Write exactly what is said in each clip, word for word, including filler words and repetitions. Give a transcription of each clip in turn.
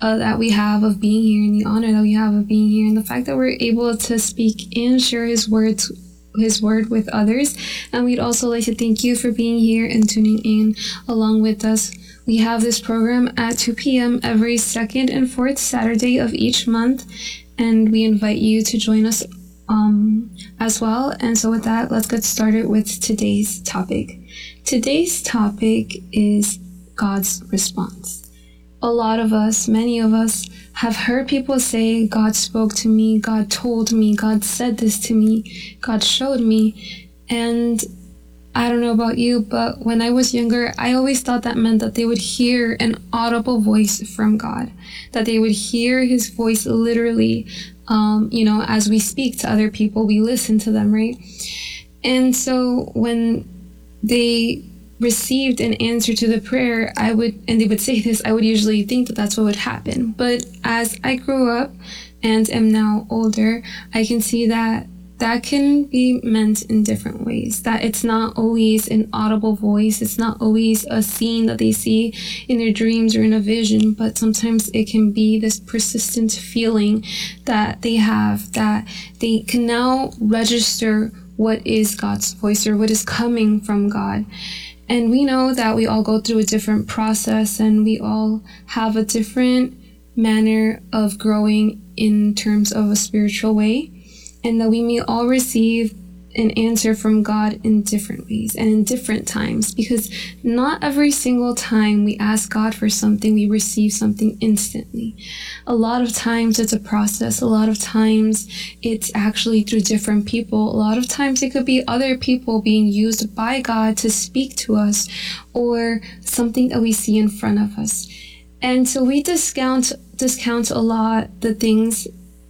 uh, that we have of being here and the honor that we have of being here and the fact that we're able to speak and share his words his word with others. And we'd also like to thank you for being here and tuning in along with us. We have this program at two p.m. every second and fourth Saturday of each month, and we invite you to join us um, as well. And so with that, let's get started with today's topic. Today's topic is God's response. A lot of us, many of us, have heard people say, God spoke to me, God told me, God said this to me, God showed me. And I don't know about you, but when I was younger, I always thought that meant that they would hear an audible voice from God, that they would hear his voice literally. Um, you know, as we speak to other people, we listen to them, right? And so when they received an answer to the prayer, I would, and they would say this, I would usually think that that's what would happen. But as I grew up and am now older, I can see that that can be meant in different ways, that it's not always an audible voice. It's not always a scene that they see in their dreams or in a vision, but sometimes it can be this persistent feeling that they have, that they can now register what is God's voice or what is coming from God. And we know that we all go through a different process and we all have a different manner of growing in terms of a spiritual way, and that we may all receive an answer from God in different ways and in different times, because not every single time we ask God for something, we receive something instantly. A lot of times it's a process. A lot of times it's actually through different people. A lot of times it could be other people being used by God to speak to us, or something that we see in front of us. And so we discount, discount a lot the things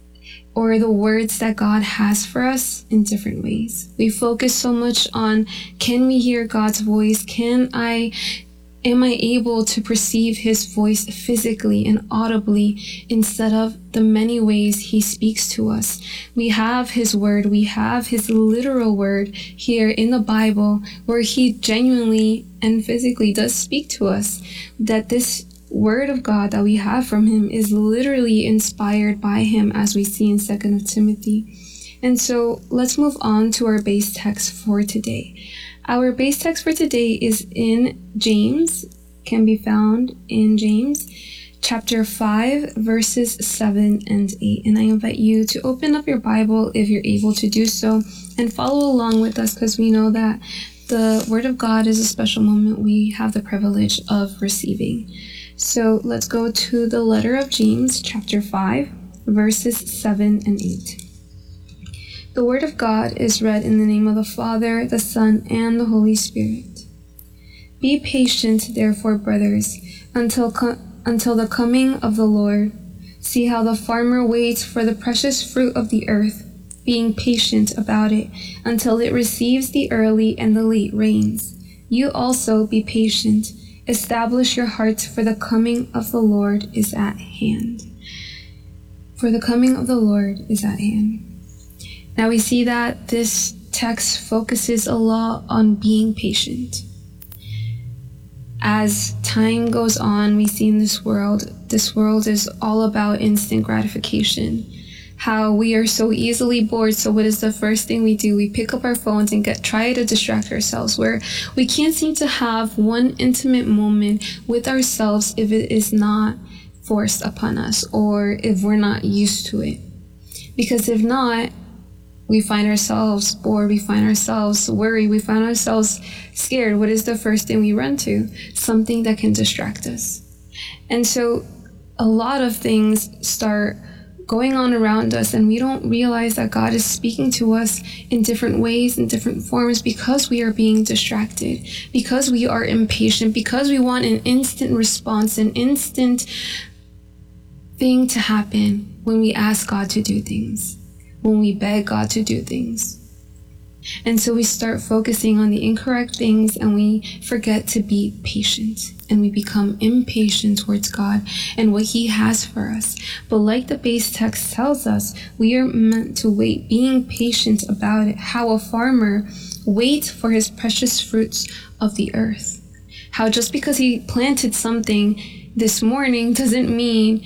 or the words that God has for us in different ways. We focus so much on, can we hear God's voice? Can I, am I able to perceive his voice physically and audibly, instead of the many ways he speaks to us? We have his word, we have his literal word here in the Bible, where he genuinely and physically does speak to us, that this word of God that we have from him is literally inspired by him, as we see in Second of Timothy. And so let's move on to our base text for today. Our base text for today is in James, can be found in James chapter five, verses seven and eight. And I invite you to open up your Bible if you're able to do so and follow along with us, because we know that the word of God is a special moment we have the privilege of receiving. So let's go to the letter of James, chapter five, verses seven and eight. The word of God is read in the name of the Father, the Son, and the Holy Spirit. Be patient, therefore, brothers, until co- until the coming of the Lord. See how the farmer waits for the precious fruit of the earth, being patient about it until it receives the early and the late rains. You also be patient. Establish your hearts, for the coming of the Lord is at hand. For the coming of the Lord is at hand. Now we see that this text focuses a lot on being patient. As time goes on, we see in this world, this world is all about instant gratification. How we are so easily bored, so what is the first thing we do? We pick up our phones and get try to distract ourselves, where we can't seem to have one intimate moment with ourselves if it is not forced upon us, or if we're not used to it. Because if not, we find ourselves bored, we find ourselves worried, we find ourselves scared. What is the first thing we run to? Something that can distract us. And so a lot of things start going on around us, and we don't realize that God is speaking to us in different ways, in different forms, because we are being distracted, because we are impatient, because we want an instant response, an instant thing to happen when we ask God to do things, when we beg God to do things. And so we start focusing on the incorrect things, and we forget to be patient, and we become impatient towards God and what he has for us. But like the base text tells us, we are meant to wait, being patient about it. How a farmer waits for his precious fruits of the earth. How just because he planted something this morning doesn't mean